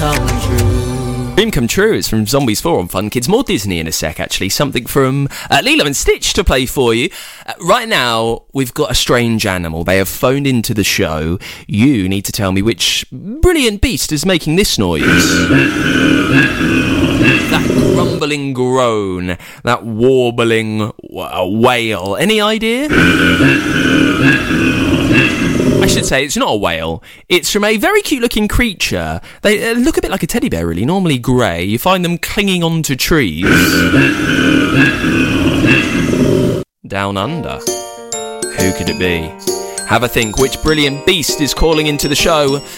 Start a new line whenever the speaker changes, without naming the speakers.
come true.
Dream Come True is from Zombies 4 on Fun Kids. More Disney in a sec, actually. Something from Lilo and Stitch to play for you. Right now, we've got a strange animal. They have phoned into the show. You need to tell me which brilliant beast is making this noise. That grumbling groan. That warbling wail. Any idea? I should say it's not a whale. It's from a very cute-looking creature. They look a bit like a teddy bear, really. Normally grey. You find them clinging onto trees. Down under. Who could it be? Have a think. Which brilliant beast is calling into the show?